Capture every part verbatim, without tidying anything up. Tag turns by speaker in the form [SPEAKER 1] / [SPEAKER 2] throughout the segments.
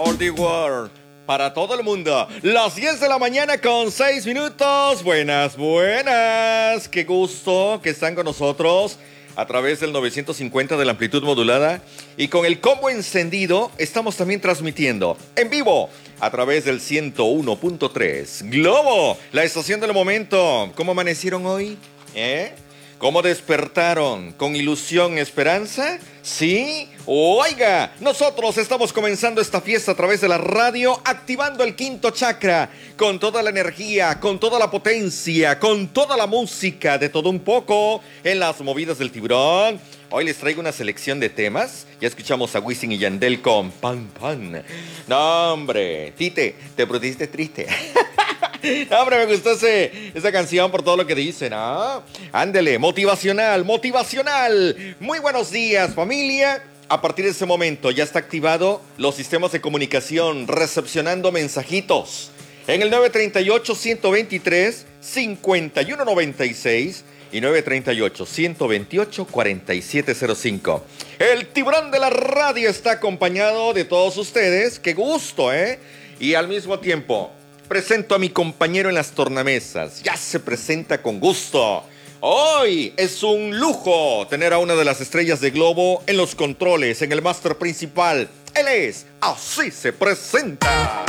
[SPEAKER 1] all the world. Para todo el mundo, las diez de la mañana con seis minutos. Buenas, buenas. Qué gusto que están con nosotros a través del novecientos cincuenta de la amplitud modulada. Y con el combo encendido, estamos también transmitiendo en vivo a través del ciento uno punto tres. Globo, la estación del momento. ¿Cómo amanecieron hoy? ¿Eh? ¿Cómo despertaron? ¿Con ilusión, esperanza? ¿Sí? Oiga, nosotros estamos comenzando esta fiesta a través de la radio, activando el quinto chakra, con toda la energía, con toda la potencia, con toda la música, de todo un poco, en las movidas del tiburón. Hoy les traigo una selección de temas. Ya escuchamos a Wisin y Yandel con Pan Pan. No, hombre, Tite, te pusiste triste. No, hombre, me gustó ese, esa canción por todo lo que dice, ¿no? Ándele, motivacional, motivacional. Muy buenos días, familia. A partir de ese momento ya está activado los sistemas de comunicación, recepcionando mensajitos. En el nueve tres ocho, uno dos tres, cinco uno nueve seis y nueve tres ocho, uno dos ocho, cuatro siete cero cinco. El tiburón de la radio está acompañado de todos ustedes. Qué gusto, ¿eh? Y al mismo tiempo presento a mi compañero en las tornamesas. Ya se presenta con gusto. Hoy es un lujo tener a una de las estrellas de Globo en los controles, en el máster principal. Él es Así Se Presenta.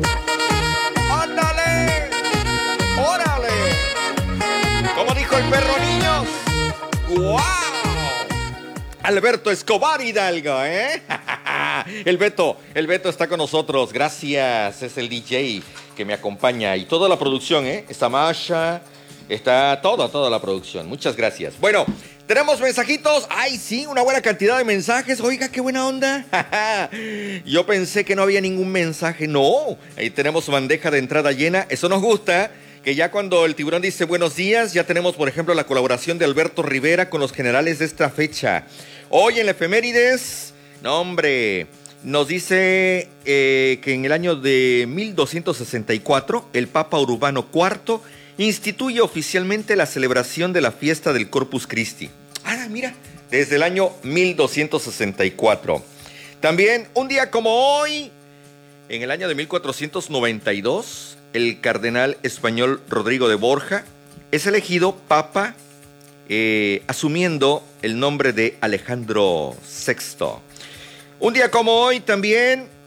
[SPEAKER 1] ¡Ándale! ¡Órale! Como dijo el perro, niños. ¡Guau! Alberto Escobar Hidalgo, ¿eh? El Beto, el Beto está con nosotros. Gracias, es el D J que me acompaña. Y toda la producción, ¿eh? Está Masha, está toda, toda la producción. Muchas gracias. Bueno, tenemos mensajitos. Ay, sí, una buena cantidad de mensajes. Oiga, qué buena onda. Yo pensé que no había ningún mensaje. No, ahí tenemos bandeja de entrada llena. Eso nos gusta. Que ya cuando el tiburón dice buenos días, ya tenemos, por ejemplo, la colaboración de Alberto Rivera con los generales de esta fecha. Hoy en la efemérides, no hombre, nos dice eh, que en el año de mil doscientos sesenta y cuatro, el Papa Urbano cuarto instituye oficialmente la celebración de la fiesta del Corpus Christi. Ah, mira, desde el año mil doscientos sesenta y cuatro. También, un día como hoy, en el año de mil cuatrocientos noventa y dos... el cardenal español Rodrigo de Borja es elegido papa, eh, asumiendo el nombre de Alejandro sexto. Un día como hoy también